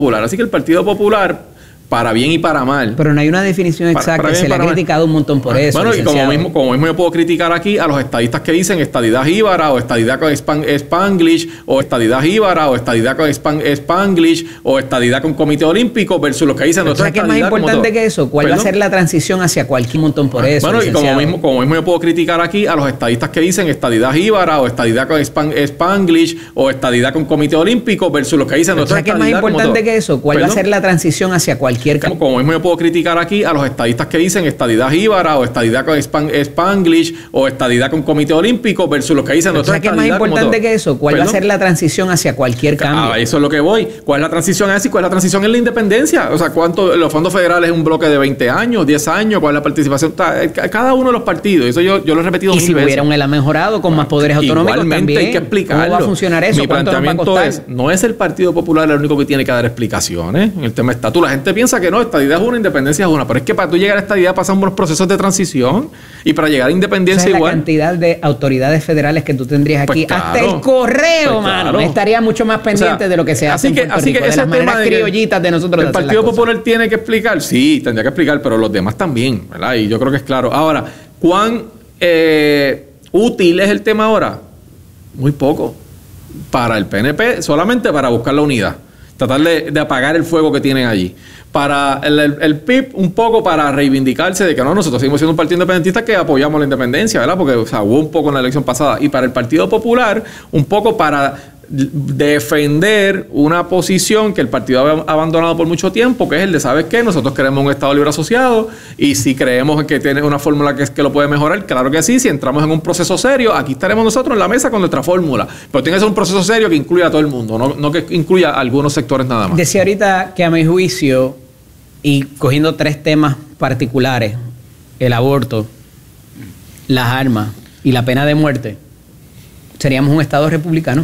Popular. Así que el Partido Popular, para bien y para mal. Pero no hay una definición exacta. Se le ha criticado un montón por eso. Bueno, y como mismo yo puedo criticar aquí a los estadistas que dicen estadidad jíbara o estadidad con Spanglish o estadidad jíbara o estadidad con Spanglish o estadidad con Comité Olímpico versus los que dicen... ¿Pero sabes qué es más importante que eso? ¿Cuál va a ser la transición hacia cualquier montón por eso? Bueno, y como mismo yo puedo criticar aquí a los estadistas que dicen estadidad jíbara o estadidad con Spanglish o estadidad con Comité Olímpico versus los que dicen... ¿Pero sabes qué es más importante que eso? ¿Cuál va a ser la transición hacia cualquier... Como mismo yo puedo criticar aquí a los estadistas que dicen estadidad jíbara o estadidad con Spanglish o estadidad con Comité Olímpico versus los que dicen... ¿Pero sabes qué es más importante que eso? ¿Cuál va a ser la transición hacia cualquier cambio? Eso es lo que voy. ¿Cuál es la transición a eso y cuál es la transición en la independencia? O sea, ¿cuánto los fondos federales es un bloque de 20 años, 10 años? ¿Cuál es la participación? Cada uno de los partidos. Eso yo lo he repetido mil veces. Y si hubiera un ELA mejorado con más poderes autonómicos igualmente también, hay que explicarlo. ¿cómo va a funcionar eso? Mi planteamiento es, no es el Partido Popular el único que tiene que dar explicaciones en el tema estatus. La gente piensa que no, estadidad es una, independencia es una. Pero es que para tú llegar a estadidad pasan por procesos de transición y para llegar a independencia igual. La cantidad de autoridades federales que tú tendrías aquí. Claro, hasta el correo, mano. Estaría mucho más pendiente de lo que se hace en Puerto Rico, de las maneras criollitas de nosotros. El Partido Popular tiene que explicar. Sí, tendría que explicar, pero los demás también, ¿verdad? Y yo creo que es claro. Ahora, ¿cuán útil es el tema ahora? Muy poco. Para el PNP, solamente para buscar la unidad. Tratar de apagar el fuego que tienen allí. Para el PIB, un poco para reivindicarse de que no, nosotros seguimos siendo un partido independentista que apoyamos la independencia, ¿verdad? Porque hubo un poco en la elección pasada. Y para el Partido Popular, un poco para defender una posición que el partido ha abandonado por mucho tiempo, que es el de, ¿sabes qué? Nosotros queremos un Estado libre asociado y si creemos que tiene una fórmula que lo puede mejorar, claro que sí. Si entramos en un proceso serio, aquí estaremos nosotros en la mesa con nuestra fórmula. Pero tiene que ser un proceso serio que incluya a todo el mundo, no que incluya a algunos sectores nada más. Decía ahorita que a mi juicio, y cogiendo 3 temas particulares, el aborto, las armas y la pena de muerte, seríamos un Estado republicano.